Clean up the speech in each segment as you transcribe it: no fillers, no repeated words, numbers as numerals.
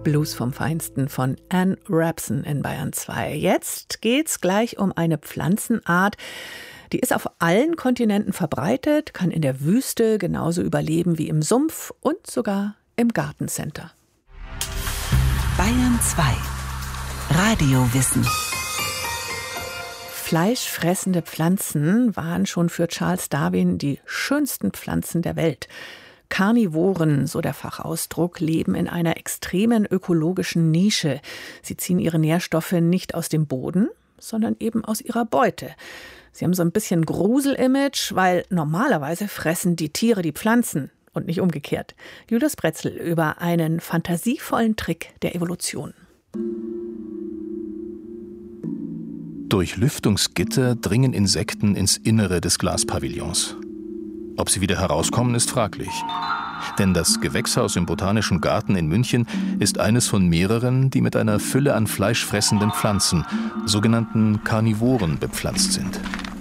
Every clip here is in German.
Blues vom Feinsten von Anne Rapson in Bayern 2. Jetzt geht's gleich um eine Pflanzenart, die ist auf allen Kontinenten verbreitet, kann in der Wüste genauso überleben wie im Sumpf und sogar im Gartencenter. Bayern 2 Radiowissen. Fleischfressende Pflanzen waren schon für Charles Darwin die schönsten Pflanzen der Welt. Karnivoren, so der Fachausdruck, leben in einer extremen ökologischen Nische. Sie ziehen ihre Nährstoffe nicht aus dem Boden, sondern eben aus ihrer Beute. Sie haben so ein bisschen Grusel-Image, weil normalerweise fressen die Tiere die Pflanzen und nicht umgekehrt. Julius Brätzl über einen fantasievollen Trick der Evolution. Durch Lüftungsgitter dringen Insekten ins Innere des Glaspavillons. Ob sie wieder herauskommen, ist fraglich. Denn das Gewächshaus im Botanischen Garten in München ist eines von mehreren, die mit einer Fülle an fleischfressenden Pflanzen, sogenannten Karnivoren, bepflanzt sind.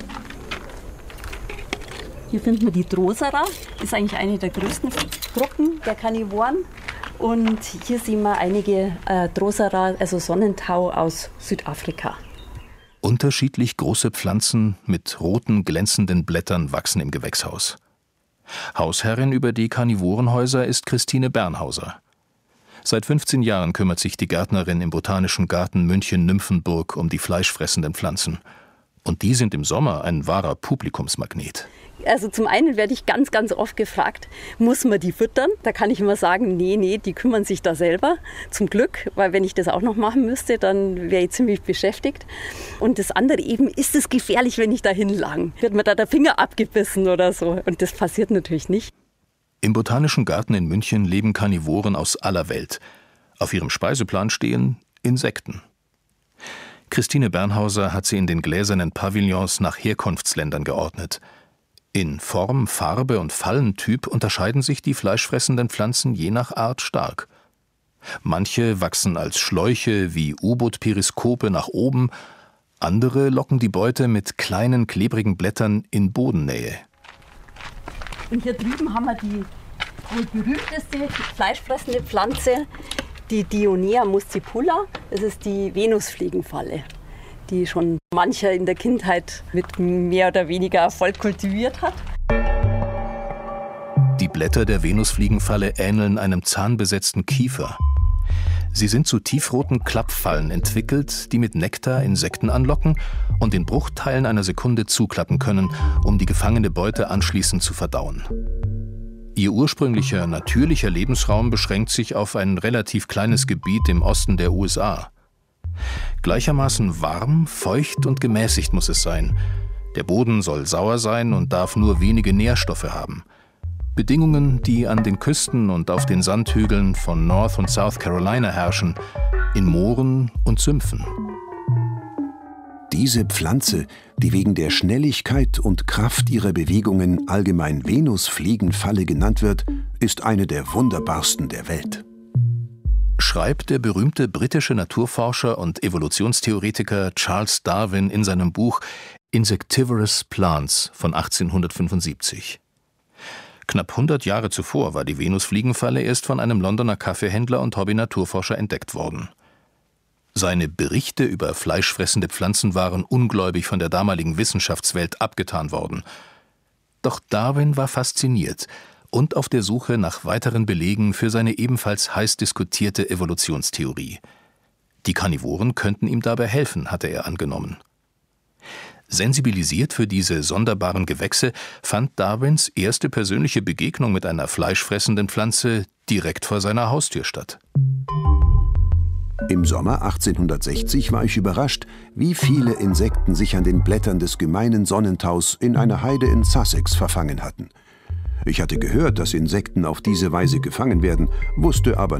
Hier finden wir die Drosera. Das ist eigentlich eine der größten Gruppen der Karnivoren. Und hier sehen wir einige Drosera, also Sonnentau aus Südafrika. Unterschiedlich große Pflanzen mit roten, glänzenden Blättern wachsen im Gewächshaus. Hausherrin über die Karnivorenhäuser ist Christine Bernhauser. Seit 15 Jahren kümmert sich die Gärtnerin im Botanischen Garten München-Nymphenburg um die fleischfressenden Pflanzen. Und die sind im Sommer ein wahrer Publikumsmagnet. Also zum einen werde ich ganz, ganz oft gefragt, muss man die füttern? Da kann ich immer sagen, nee, die kümmern sich da selber. Zum Glück, weil wenn ich das auch noch machen müsste, dann wäre ich ziemlich beschäftigt. Und das andere eben, ist es gefährlich, wenn ich da hinlang? Wird mir da der Finger abgebissen oder so? Und das passiert natürlich nicht. Im Botanischen Garten in München leben Karnivoren aus aller Welt. Auf ihrem Speiseplan stehen Insekten. Christine Bernhauser hat sie in den gläsernen Pavillons nach Herkunftsländern geordnet. In Form, Farbe und Fallentyp unterscheiden sich die fleischfressenden Pflanzen je nach Art stark. Manche wachsen als Schläuche wie U-Boot-Periskope nach oben, andere locken die Beute mit kleinen, klebrigen Blättern in Bodennähe. Und hier drüben haben wir die wohl berühmteste fleischfressende Pflanze, die Dionea muscipula. Das ist die Venusfliegenfalle, die schon mancher in der Kindheit mit mehr oder weniger Erfolg kultiviert hat. Die Blätter der Venusfliegenfalle ähneln einem zahnbesetzten Kiefer. Sie sind zu tiefroten Klappfallen entwickelt, die mit Nektar Insekten anlocken und in Bruchteilen einer Sekunde zuklappen können, um die gefangene Beute anschließend zu verdauen. Ihr ursprünglicher, natürlicher Lebensraum beschränkt sich auf ein relativ kleines Gebiet im Osten der USA. Gleichermaßen warm, feucht und gemäßigt muss es sein. Der Boden soll sauer sein und darf nur wenige Nährstoffe haben. Bedingungen, die an den Küsten und auf den Sandhügeln von North und South Carolina herrschen, in Mooren und Sümpfen. Diese Pflanze, die wegen der Schnelligkeit und Kraft ihrer Bewegungen allgemein Venusfliegenfalle genannt wird, ist eine der wunderbarsten der Welt. Schreibt der berühmte britische Naturforscher und Evolutionstheoretiker Charles Darwin in seinem Buch Insectivorous Plants von 1875. Knapp 100 Jahre zuvor war die Venusfliegenfalle erst von einem Londoner Kaffeehändler und Hobby-Naturforscher entdeckt worden. Seine Berichte über fleischfressende Pflanzen waren ungläubig von der damaligen Wissenschaftswelt abgetan worden. Doch Darwin war fasziniert und auf der Suche nach weiteren Belegen für seine ebenfalls heiß diskutierte Evolutionstheorie. Die Karnivoren könnten ihm dabei helfen, hatte er angenommen. Sensibilisiert für diese sonderbaren Gewächse fand Darwins erste persönliche Begegnung mit einer fleischfressenden Pflanze direkt vor seiner Haustür statt. Im Sommer 1860 war ich überrascht, wie viele Insekten sich an den Blättern des gemeinen Sonnentaus in einer Heide in Sussex verfangen hatten. Ich hatte gehört, dass Insekten auf diese Weise gefangen werden, wusste aber